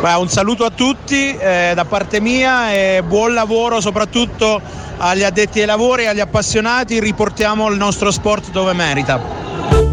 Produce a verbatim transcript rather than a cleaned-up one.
Beh, un saluto a tutti eh, da parte mia e buon lavoro soprattutto agli addetti ai lavori e agli appassionati. Riportiamo il nostro sport dove merita.